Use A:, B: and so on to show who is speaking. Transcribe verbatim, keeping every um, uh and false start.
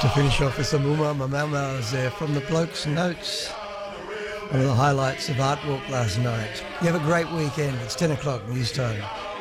A: To finish off with some Uma Mamamas there from the Blokes Notes. One of the highlights of Art Walk last night. You have a great weekend. It's ten o'clock news time.